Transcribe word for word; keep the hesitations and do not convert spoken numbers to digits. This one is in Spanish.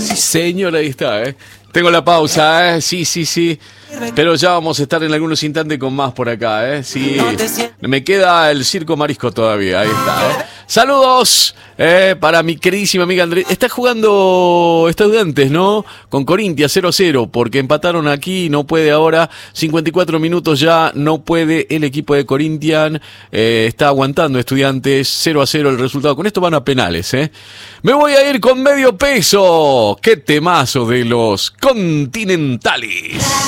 Sí, señor, ahí está, ¿eh? Tengo la pausa, ¿eh? Sí, sí, sí. Pero ya vamos a estar en algunos instantes con más por acá, ¿eh? Sí. Me queda el circo marisco todavía, ahí está, ¿eh? Saludos eh, para mi queridísima amiga Andrés. Está jugando Estudiantes, ¿no? Con Corinthians cero a cero, porque empataron aquí, no puede ahora. cincuenta y cuatro minutos ya, no puede el equipo de Corinthians. Eh, está aguantando Estudiantes, cero a cero el resultado. Con esto van a penales, ¿eh? Me voy a ir con medio peso. ¡Qué temazo de los Continentales!